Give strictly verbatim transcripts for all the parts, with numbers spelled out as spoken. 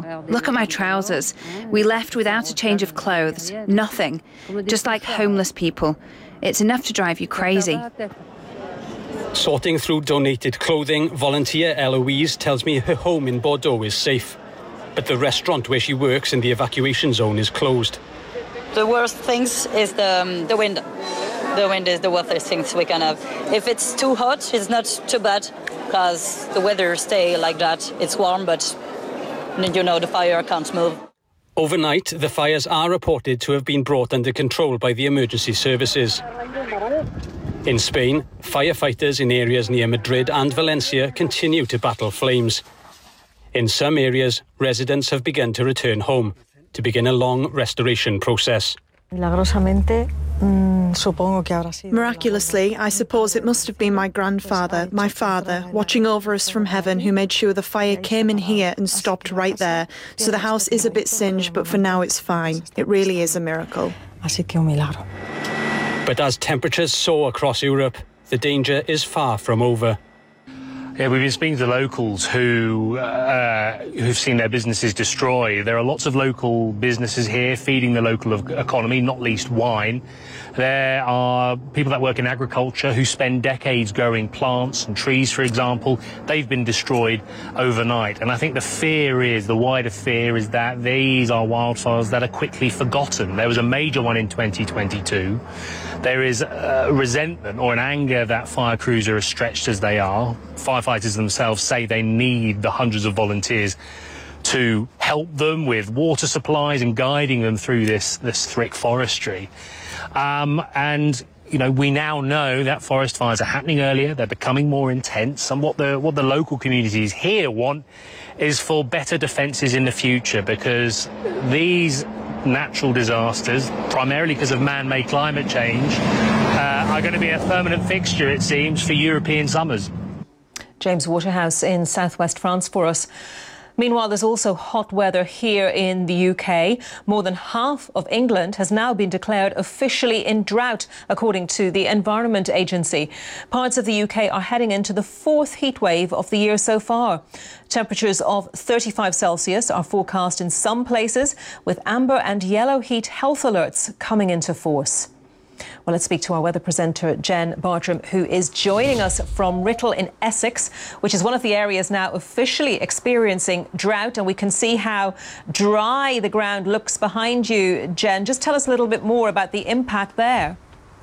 terrible. Look at my trousers. We left without a change of clothes. Nothing. Just like homeless people. It's enough to drive you crazy. Sorting through donated clothing, volunteer Eloise tells me her home in Bordeaux is safe. But the restaurant where she works in the evacuation zone is closed. The worst things is the, um, the wind. The wind is the worst things we can have. If it's too hot, it's not too bad, because the weather stay like that. It's warm, but you know, the fire can't move. Overnight, the fires are reported to have been brought under control by the emergency services. In Spain, firefighters in areas near Madrid and Valencia continue to battle flames. In some areas, residents have begun to return home to begin a long restoration process. Miraculously, I suppose it must have been my grandfather, my father, watching over us from heaven, who made sure the fire came in here and stopped right there. So the house is a bit singed, but for now it's fine. It really is a miracle. But as temperatures soar across Europe, the danger is far from over. Yeah, we've been speaking to locals who, uh, who've seen their businesses destroyed. There are lots of local businesses here feeding the local economy, not least wine. There are people that work in agriculture who spend decades growing plants and trees, for example. They've been destroyed overnight. And I think the fear is, the wider fear is that these are wildfires that are quickly forgotten. There was a major one in twenty twenty-two. There is a resentment or an anger that fire crews are as stretched as they are. Firefighters themselves say they need the hundreds of volunteers to help them with water supplies and guiding them through this, this thick forestry. Um, and, you know, we now know that forest fires are happening earlier, they're becoming more intense, and what the, what the local communities here want is for better defences in the future, because these natural disasters, primarily because of man-made climate change, uh, are going to be a permanent fixture, it seems, for European summers. James Waterhouse in southwest France for us. Meanwhile, there's also hot weather here in the U K. More than half of England has now been declared officially in drought, according to the Environment Agency. Parts of the U K are heading into the fourth heat wave of the year so far. Temperatures of thirty-five Celsius are forecast in some places, with amber and yellow heat health alerts coming into force. Well, let's speak to our weather presenter, Jen Bartram, who is joining us from Writtle in Essex, which is one of the areas now officially experiencing drought. And we can see how dry the ground looks behind you. Jen, just tell us a little bit more about the impact there.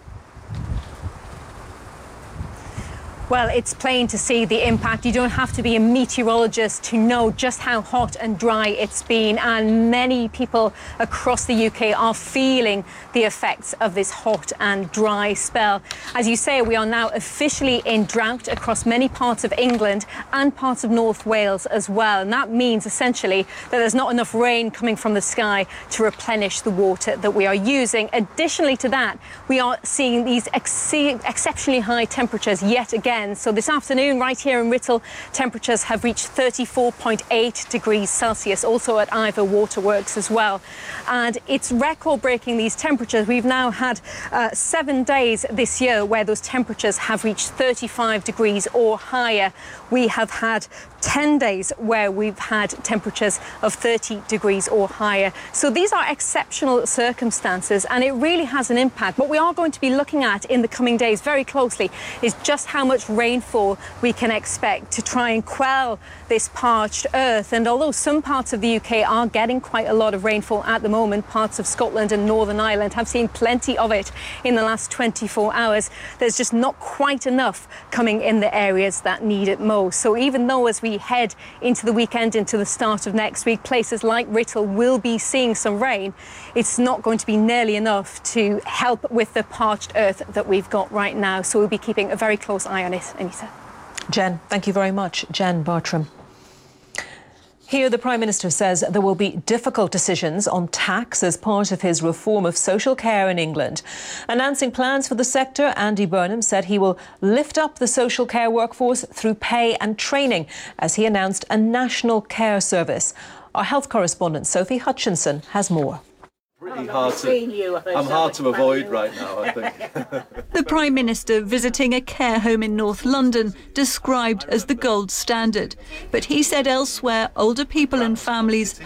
Well, it's plain to see the impact. You don't have to be a meteorologist to know just how hot and dry it's been, and many people across the U K are feeling the effects of this hot and dry spell. As you say, we are now officially in drought across many parts of England and parts of North Wales as well, and that means essentially that there's not enough rain coming from the sky to replenish the water that we are using. Additionally to that, we are seeing these ex exceptionally high temperatures yet again. So this afternoon, right here in Writtle, temperatures have reached thirty-four point eight degrees Celsius, also at Ivor Waterworks as well. And it's record-breaking, these temperatures. We've now had uh, seven days this year where those temperatures have reached thirty-five degrees or higher. We have had ten days where we've had temperatures of thirty degrees or higher. So these are exceptional circumstances, and it really has an impact. What we are going to be looking at in the coming days very closely is just how much rainfall we can expect to try and quell this parched earth. And although some parts of the U K are getting quite a lot of rainfall at the moment, parts of Scotland and Northern Ireland have seen plenty of it in the last twenty-four hours. There's just not quite enough coming in the areas that need it most. So even though as we head into the weekend, into the start of next week, places like Writtle will be seeing some rain, it's not going to be nearly enough to help with the parched earth that we've got right now. So we'll be keeping a very close eye on it. Anita. Jen, thank you very much. Jen Bartram. Here, the Prime Minister says there will be difficult decisions on tax as part of his reform of social care in England. Announcing plans for the sector, Andy Burnham said he will lift up the social care workforce through pay and training as he announced a national care service. Our health correspondent, Sophie Hutchinson, has more. Pretty hard to, I'm hard to avoid right now, I think. The Prime Minister visiting a care home in North London, described as the gold standard. But he said elsewhere older people and families